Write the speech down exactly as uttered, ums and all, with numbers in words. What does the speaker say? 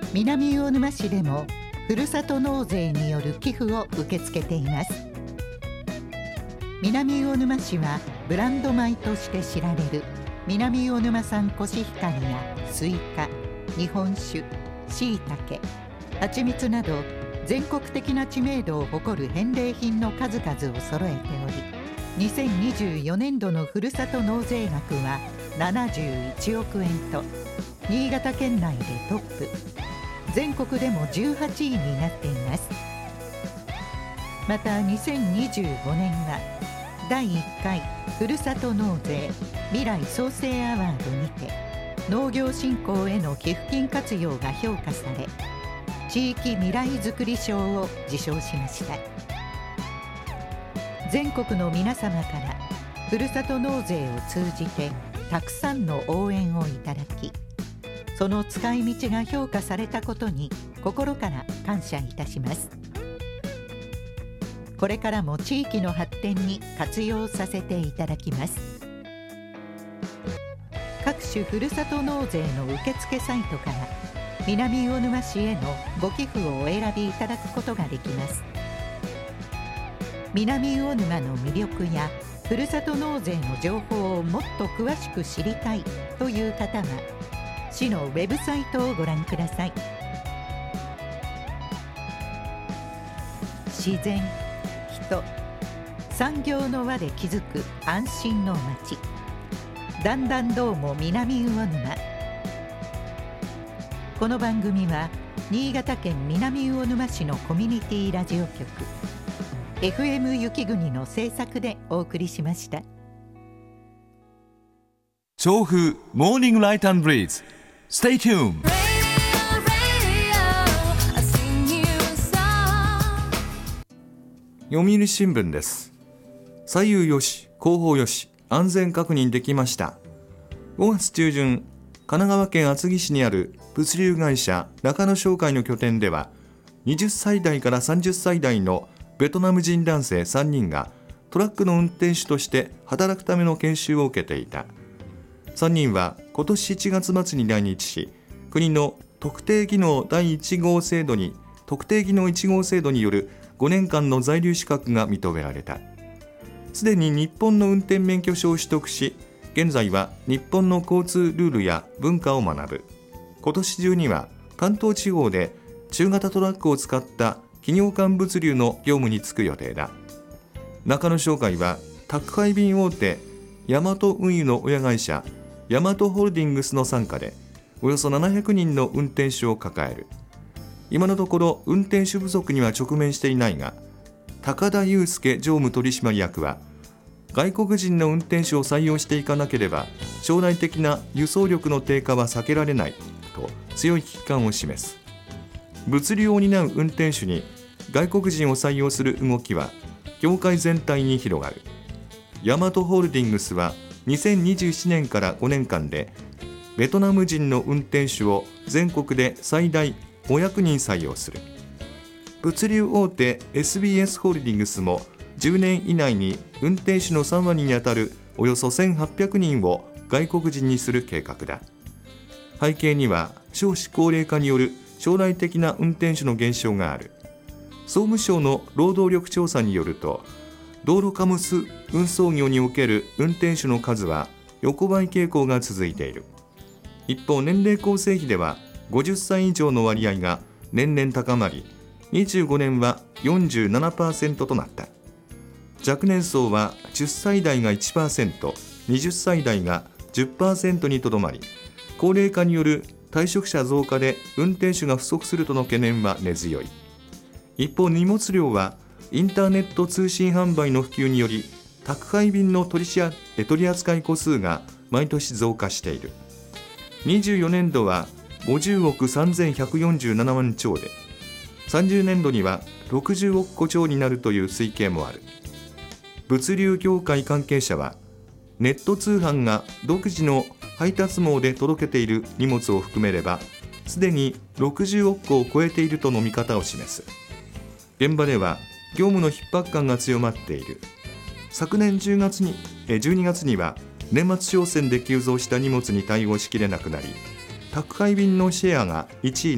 南魚沼市でもふるさと納税による寄付を受け付けています。南魚沼市はブランド米として知られる南魚沼産コシヒカリやスイカ、日本酒、しいたけ、蜂蜜など全国的な知名度を誇る返礼品の数々を揃えており、にせんにじゅうよねんどのふるさと納税額はななじゅういちおくえんと新潟県内でトップ、全国でもじゅうはちいになっています。またにせんにじゅうごねんはだいいっかいふるさと納税未来創生アワードにて農業振興への寄付金活用が評価され、地域未来づくり賞を受賞しました。全国の皆様からふるさと納税を通じてたくさんの応援をいただき、その使い道が評価されたことに心から感謝いたします。これからも地域の発展に活用させていただきます。各種ふるさと納税の受付サイトから南魚沼市へのご寄付をお選びいただくことができます。南魚沼の魅力やふるさと納税の情報をもっと詳しく知りたいという方は市のウェブサイトをご覧ください。自然、人、産業の輪で築く安心の街、段々どうも南魚沼。この番組は新潟県南魚沼市のコミュニティラジオ局 エフエム 雪国の制作でお送りしました。 調布モーニングライト&ブリーズ Stay tuned。 読売新聞です。左右よし後方よし安全確認できました。ごがつ中旬、神奈川県厚木市にある物流会社中野商会の拠点では、はたち代からさんじゅっさい代のベトナム人男性さんにんがトラックの運転手として働くための研修を受けていた。さんにんは今年しちがつ末に来日し、国の特定技能第いち号制度に特定技能いち号制度によるごねんかんの在留資格が認められた。すでに日本の運転免許証を取得し、現在は日本の交通ルールや文化を学ぶ。今年中には関東地方で中型トラックを使った企業間物流の業務に就く予定だ。中野商会は宅配便大手ヤマト運輸の親会社ヤマトホールディングスの傘下でおよそななひゃくにんの運転手を抱える。今のところ運転手不足には直面していないが、高田祐介常務取締役は、外国人の運転手を採用していかなければ将来的な輸送力の低下は避けられないと強い危機感を示す。物流を担う運転手に外国人を採用する動きは業界全体に広がる。ヤマトホールディングスはにせんにじゅうななねんからごねんかんでベトナム人の運転手を全国で最大ごひゃくにん採用する。物流大手 エスビーエス ホールディングスもじゅうねん以内に運転手のさんわりにあたるおよそせんはっぴゃくにんを外国人にする計画だ。背景には少子高齢化による将来的な運転手の減少がある。総務省の労働力調査によると、道路貨物運送業における運転手の数は横ばい傾向が続いている。一方、年齢構成比ではごじゅっさい以上の割合が年々高まり、にじゅうごねんは よんじゅうななパーセント となった。若年層はじゅっさい代が いちパーセント、はたち代が じゅっパーセント にとどまり、高齢化による退職者増加で運転手が不足するとの懸念は根強い。一方、荷物量はインターネット通信販売の普及により宅配便の取り取り扱い個数が毎年増加している。にじゅうよねんどはごじゅうおくさんぜんひゃくよんじゅうななまんちょうで、さんじゅうねんどにはろくじゅうおくこちょうになるという推計もある。物流業界関係者は、ネット通販が独自の配達網で届けている荷物を含めればすでにろくじゅうおくこを超えているとの見方を示す。現場では業務の逼迫感が強まっている。昨年じゅうがつにじゅうにがつには年末商戦で急増した荷物に対応しきれなくなり、宅配便のシェアがいちい